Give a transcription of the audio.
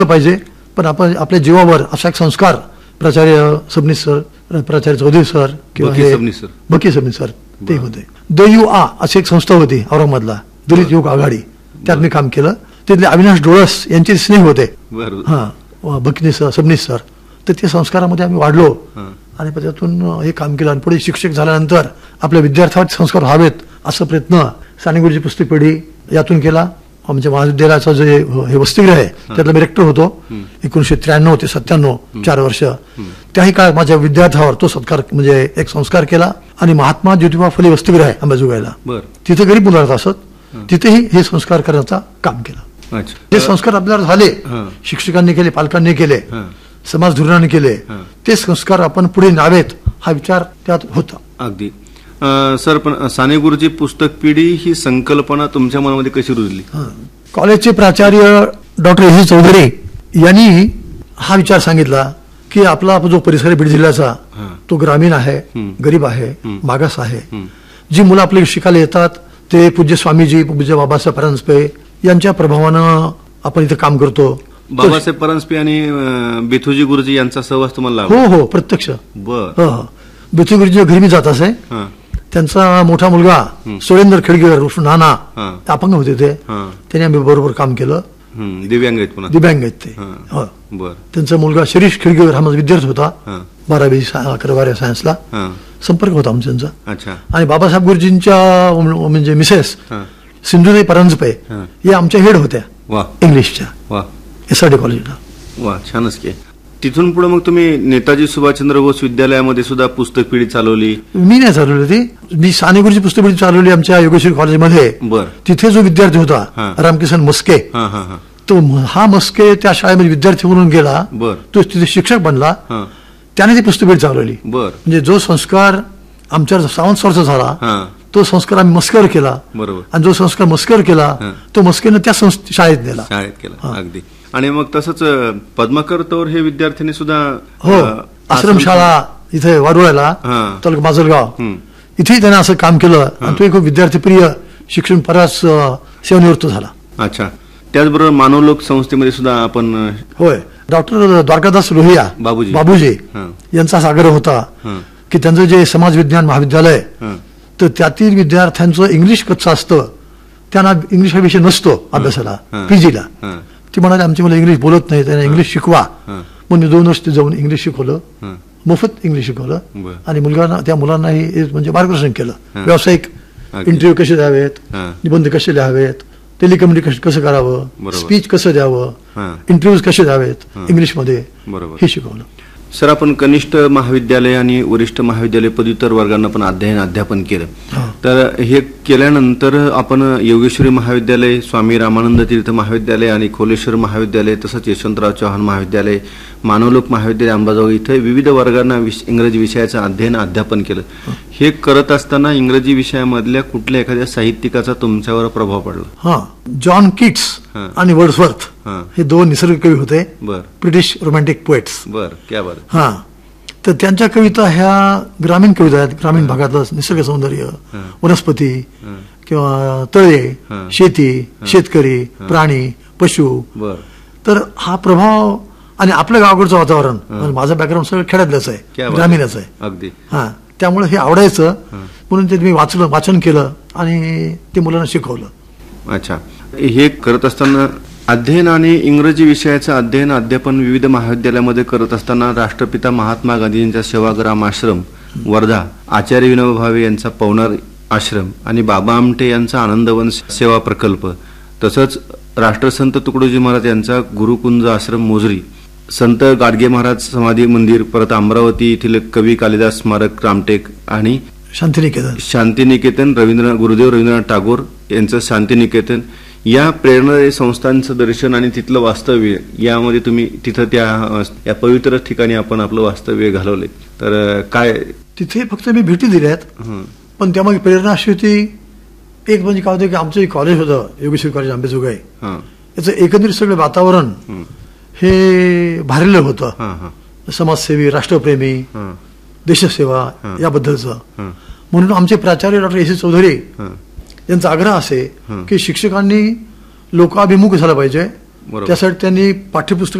पाहिजे, पण आपण आपल्या जीवावर असा एक संस्कार प्राचार्य सबनीस सर, प्राचार्य चौधरी सर किंवा बकी सबनीस सर ते होते. DUA अशी एक संस्था होती औरंगाबादला, दलित युवक आघाडी, त्यात मी काम केलं. तिथले अविनाश डोळस यांचे स्नेह होते, बकी सबनीस सर. तर त्या संस्कारामध्ये आम्ही वाढलो आणि त्यातून हे काम केलं. आणि पुढे शिक्षक झाल्यानंतर आपल्या विद्यार्थ्यांवर संस्कार व्हावेत असा प्रयत्न साने गुरुजी पुस्तक पिढी यातून केला. म्हणजे महाविद्यालयाचं जे हे वसतिगृह आहे त्यातला मी रेक्टर होतो 1993 ते 97, 4 वर्ष. त्याही काळात माझ्या विद्यार्थ्यावर तो सत्कार म्हणजे एक संस्कार केला. आणि महात्मा ज्योतिबा फुले वसतिगृह आहे अंबाजोगाईला, तिथे गरीब मुलं राहत असत, तिथेही हे संस्कार करण्याचा काम केलं. जे संस्कार आपल्याला झाले, शिक्षकांनी केले, पालकांनी केले, समाज धोरणाने केले, ते संस्कार आपण पुढे न्यावेत हा विचार त्यात होता. अगदी सर, पण साने गुरुजी पुस्तक पिढी ही संकल्पना तुमच्या मनामध्ये कशी रुजली? कॉलेजचे प्राचार्य डॉक्टर A.C. चौधरी यांनी हा विचार सांगितला की आपला जो परिसर आहे बीड जिल्ह्याचा, तो ग्रामीण आहे, गरीब आहे, मागास आहे. जी मुलं आपले शिकायला येतात ते पूज्य स्वामीजी, पूज्य बाबासाहेब परांजपे यांच्या प्रभावानं आपण इथे काम करतो. बाबासाहेब परांजपे आणि बेथुजी गुरुजी यांचा सहवास तुम्हाला? हो, प्रत्यक्ष. बेथुजी गुरुजी घरी मी जात असे. त्यांचा मोठा मुलगा सुरेंद्र खेडगेकर उर्फ नाना अपंग होते ते, त्यांनी आम्ही बरोबर काम केलं. दिव्यांग आहेत ते. त्यांचा मुलगा शिरीष खेडगेकर हा माझा विद्यार्थी होता 12वी 11वी सायन्सला, संपर्क होता आमचा त्यांचा. आणि बाबासाहेब गुरुजींच्या म्हणजे मिसेस सिंधुताई परांजपे या आमच्या हेड होत्या इंग्लिशच्या SRD कॉलेजला. वा, छानच की. तिथून पुढे मग तुम्ही नेताजी सुभाषचंद्र बोस विद्यालयामध्ये सुद्धा पुस्तक पिढी चालवली? मी नाही चालवली ती, मी साने गुरुजी पुस्तक पिढी चालवली आमच्या योगेश्वरी कॉलेजमध्ये. तिथे जो विद्यार्थी होता रामकिसन मस्के, तो हा मस्के त्या शाळेमध्ये विद्यार्थी म्हणून गेला, तो तिथे शिक्षक बनला, त्याने ती पुस्तक पिढी चालवली. म्हणजे जो संस्कार आमच्या सावंत सरचा झाला तो संस्कार आम्ही मस्केवर केला, आणि जो संस्कार मस्केवर केला तो मस्केनं त्या शाळेत नेला. अगदी. आणि मग तसंच पद्माकर तौर हे विद्यार्थ्यांनी सुद्धा आश्रमशाळा इथे वारुळ्याला तालुका माजलगाव इथेही त्याने असं काम केलं, आणि तो एक विद्यार्थीप्रिय शिक्षण बराच सेवानिवृत्त झाला. अच्छा. त्याचबरोबर मानवलोक संस्थेमध्ये सुद्धा आपण? होय, डॉक्टर द्वारकादास लोहिया बाबूजी यांचा आग्रह होता की त्यांचं जे समाज विज्ञान महाविद्यालय, तर त्यातील विद्यार्थ्यांचं इंग्लिश कच्चं असतं, त्यांना इंग्लिश हा विषय नसतो अभ्यासाला PGला. ती म्हणाले आमची मुलं इंग्लिश बोलत नाही, त्यांना इंग्लिश शिकवा. म्हणून 2 वर्ष जाऊन इंग्लिश शिकवलं, मोफत इंग्लिश शिकवलं, आणि त्या मुलांनाही म्हणजे मार्गदर्शन केलं. व्यावसायिक इंटरव्ह्यू कसे द्यावेत, निबंध कसे लिहावेत, टेलिकम्युनिकेशन कसं करावं, स्पीच कसं द्यावं, इंटरव्ह्यूज कसे द्यावेत इंग्लिशमध्ये, हे शिकवलं. सर, आपण कनिष्ठ महाविद्यालय आणि वरिष्ठ महाविद्यालय पदव्युत्तर वर्गांना पण अध्यापन केलं. तर हे केल्यानंतर आपण योगेश्वरी महाविद्यालय, स्वामी रामानंद तीर्थ महाविद्यालय आणि खोलेश्वर महाविद्यालय, तसंच यशवंतराव चव्हाण महाविद्यालय, मानवलोक महाविद्यालय अंबाजोगाई इथे विविध वर्गांना इंग्रजी विषयाचं अध्यापन केलं. हे करत असताना इंग्रजी विषयामधल्या कुठल्या एखाद्या साहित्यिकाचा तुमच्यावर प्रभाव पडला? जॉन किट्स आणि वर्ड्सवर्थ हे 2 निसर्ग कवी होते, ब्रिटिश रोमॅन्टिक पोएट्स. तर त्यांच्या कविता ह्या ग्रामीण कविता आहेत. ग्रामीण भागातलं निसर्ग सौंदर्य, वनस्पती किंवा तळे, शेती, शेतकरी, प्राणी, पशु. तर हा प्रभाव, आणि आपल्या गावाकडचं वातावरण, माझं बॅकग्राऊंड सगळं खेड्यातलंच आहे, ग्रामीणच आहे. अगदी. त्यामुळे हे आवडायचं, म्हणून ते मी वाचन केलं आणि ते मुलांना शिकवलं. अच्छा. हे करत असताना अध्ययन आणि इंग्रजी विषयाचं अध्यापन विविध महाविद्यालयामध्ये करत असताना राष्ट्रपिता महात्मा गांधींचा सेवाग्राम आश्रम वर्धा, आचार्य विनोबा भावे यांचा पवनार आश्रम आणि बाबा आमटे यांचा आनंदवन सेवा प्रकल्प, तसंच राष्ट्रसंत तुकडोजी महाराज यांचा गुरुकुंज आश्रम मोजरी, संत गाडगे महाराज समाधी मंदिर, परत अमरावती येथील कवी कालिदास स्मारक रामटेक आणि शांतिनिकेतन गुरुदेव रवींद्रनाथ टागोर यांचं शांतिनिकेतन, या प्रेरणादायी संस्थांचं दर्शन आणि तिथलं वास्तव्य, यामध्ये तुम्ही तिथं या पवित्र ठिकाणी आपण आपलं वास्तव्य घालवले. तर काय तिथे फक्त मी भेटी दिल्यात, पण त्यामागे प्रेरणा अशी होती. एक म्हणजे काय होतं की आमचं कॉलेज होतं योगेश्वरी कॉलेज अंबाजोगाई, याचं एकंदरीत सगळं वातावरण हे भारलेलं होतं, समाजसेवी, राष्ट्रप्रेमी, देशसेवा याबद्दलचं. म्हणून आमचे प्राचार्य डॉक्टर A.C. चौधरी यांचा आग्रह असे की शिक्षकांनी लोकाभिमुख झाला पाहिजे, बरोबर. त्यासाठी त्यांनी पाठ्यपुस्तक